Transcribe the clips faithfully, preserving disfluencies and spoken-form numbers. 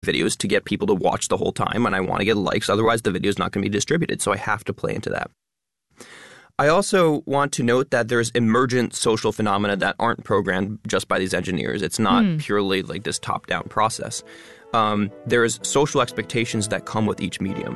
videos to get people to watch the whole time, and I want to get likes. Otherwise, the video is not going to be distributed. So I have to play into that. I also want to note that there's emergent social phenomena that aren't programmed just by these engineers. It's not mm. purely like this top-down process. Um, there's social expectations that come with each medium.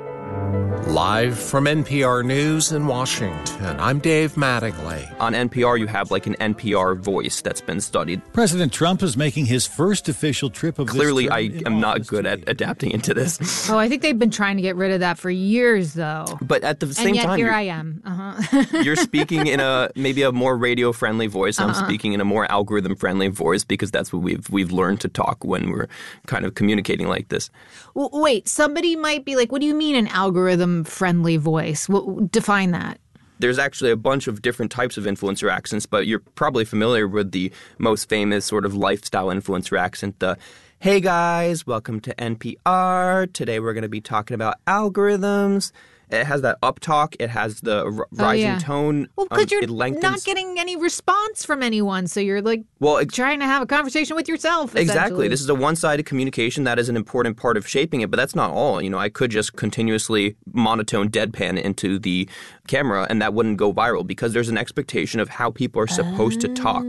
Live from N P R News in Washington, I'm Dave Mattingly. On N P R, you have like an N P R voice that's been studied. President Trump is making his first official trip of Clearly, this I am not good at adapting into this. Oh, I think they've been trying to get rid of that for years, though. But at the same and yet time, here I am. Uh-huh. You're speaking in a maybe a more radio-friendly voice. I'm uh-huh. speaking in a more algorithm-friendly voice because that's what we've we've learned to talk when we're kind of communicating like this. Well, wait, somebody might be like, "What do you mean an algorithm-friendly voice? What, define that." There's actually a bunch of different types of influencer accents, but you're probably familiar with the most famous sort of lifestyle influencer accent, the "Hey guys, welcome to N P R. Today we're going to be talking about algorithms." It has that up talk. It has the r- rising oh, yeah. tone. Well, because um, you're not getting any response from anyone, so you're like well, it, trying to have a conversation with yourself. Exactly. This is a one-sided communication that is an important part of shaping it, but that's not all. You know, I could just continuously monotone deadpan into the camera, and that wouldn't go viral because there's an expectation of how people are supposed oh. to talk.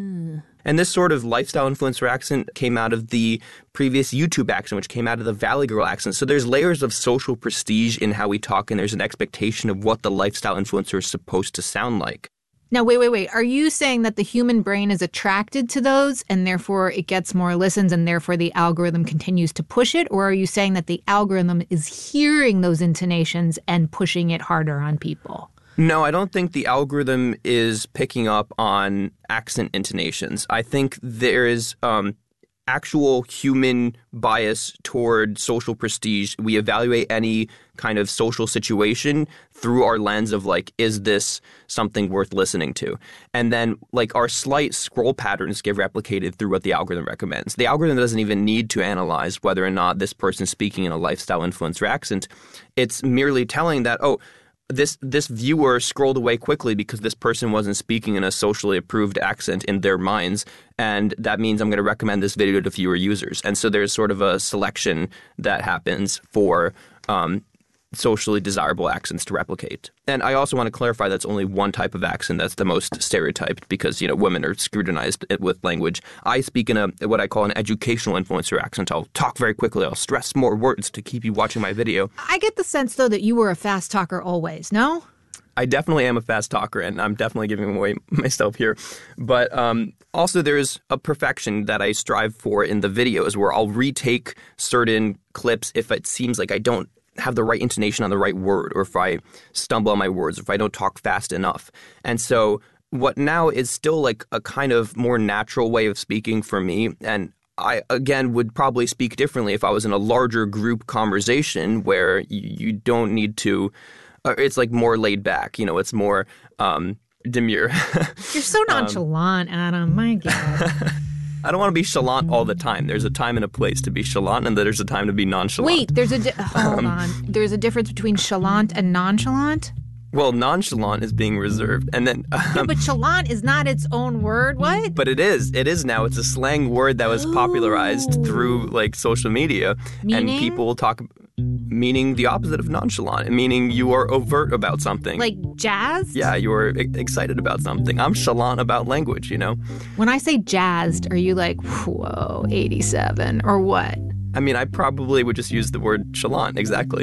And this sort of lifestyle influencer accent came out of the previous YouTube accent, which came out of the Valley Girl accent. So there's layers of social prestige in how we talk, and there's an expectation of what the lifestyle influencer is supposed to sound like. Now, wait, wait, wait. Are you saying that the human brain is attracted to those, and therefore it gets more listens, and therefore the algorithm continues to push it? Or are you saying that the algorithm is hearing those intonations and pushing it harder on people? No, I don't think the algorithm is picking up on accent intonations. I think there is um, actual human bias toward social prestige. We evaluate any kind of social situation through our lens of like, is this something worth listening to? And then like our slight scroll patterns get replicated through what the algorithm recommends. The algorithm doesn't even need to analyze whether or not this person's speaking in a lifestyle influencer accent. It's merely telling that, oh, This this viewer scrolled away quickly because this person wasn't speaking in a socially approved accent in their minds, and that means I'm going to recommend this video to fewer users. And so there's sort of a selection that happens for um, socially desirable accents to replicate. And I also want to clarify that's only one type of accent that's the most stereotyped because, you know, women are scrutinized with language. I speak in a what I call an educational influencer accent. I'll talk very quickly. I'll stress more words to keep you watching my video. I get the sense, though, that you were a fast talker always, no? I definitely am a fast talker, and I'm definitely giving away myself here. But um, also there's a perfection that I strive for in the videos where I'll retake certain clips if it seems like I don't have the right intonation on the right word, or if I stumble on my words, or if I don't talk fast enough. And so what now is still like a kind of more natural way of speaking for me. And I, again, would probably speak differently if I was in a larger group conversation where you, you don't need to, uh, it's like more laid back, you know, it's more um, demure. You're so nonchalant, um, Adam, my God. I don't want to be chalant all the time. There's a time and a place to be chalant, and there's a time to be nonchalant. Wait, there's a di- hold um, on. There's a difference between chalant and nonchalant? Well, nonchalant is being reserved, and then um, yeah, but chalant is not its own word. What? But it is. It is now. It's a slang word that was popularized Ooh. through like social media, meaning? and people talk. Meaning the opposite of nonchalant, meaning you are overt about something. Like jazzed? Yeah, you are e- excited about something. I'm chalant about language, you know? When I say jazzed, are you like, whoa, eighty-seven, or what? I mean, I probably would just use the word chalant, exactly.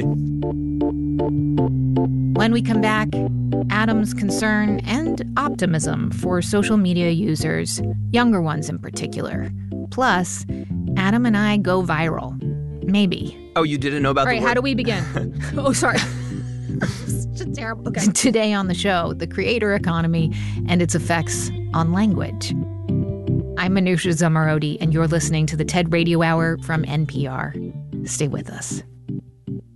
When we come back, Adam's concern and optimism for social media users, younger ones in particular. Plus, Adam and I go viral. Maybe. Oh, you didn't know about All right, the word? How do we begin? oh, sorry. Just terrible. Okay. Today on the show, the creator economy and its effects on language. I'm Manusha Zamarodi, and you're listening to the TED Radio Hour from N P R. Stay with us.